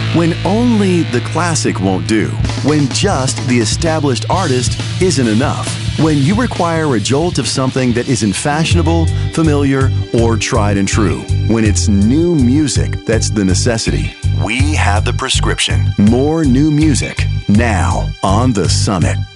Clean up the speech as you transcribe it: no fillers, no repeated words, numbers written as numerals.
When only the classic won't do. When just the established artist isn't enough. When you require a jolt of something that isn't fashionable, familiar, or tried and true. When it's new music that's the necessity. We have the prescription. More new music now on The Summit.